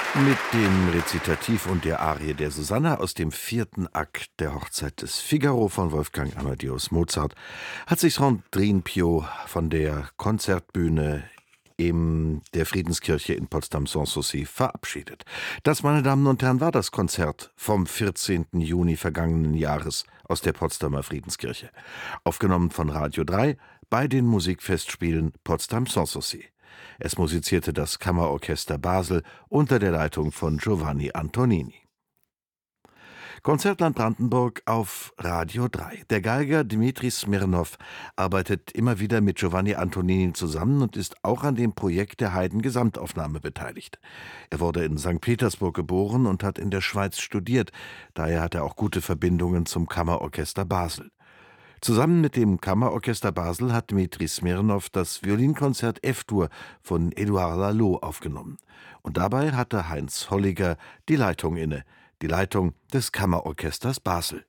Mit dem Rezitativ und der Arie der Susanna aus dem 4. Akt der Hochzeit des Figaro von Wolfgang Amadeus Mozart hat sich Sandrine Piau von der Konzertbühne in der Friedenskirche in Potsdam-Sanssouci verabschiedet. Das, meine Damen und Herren, war das Konzert vom 14. Juni vergangenen Jahres aus der Potsdamer Friedenskirche. Aufgenommen von Radio 3 bei den Musikfestspielen Potsdam-Sanssouci. Es musizierte das Kammerorchester Basel unter der Leitung von Giovanni Antonini. Konzertland Brandenburg auf Radio 3. Der Geiger Dmitri Smirnow arbeitet immer wieder mit Giovanni Antonini zusammen und ist auch an dem Projekt der Haydn-Gesamtaufnahme beteiligt. Er wurde in St. Petersburg geboren und hat in der Schweiz studiert. Daher hat er auch gute Verbindungen zum Kammerorchester Basel. Zusammen mit dem Kammerorchester Basel hat Dmitri Smirnow das Violinkonzert F-Dur von Édouard Laloux aufgenommen. Und dabei hatte Heinz Holliger die Leitung inne, die Leitung des Kammerorchesters Basel.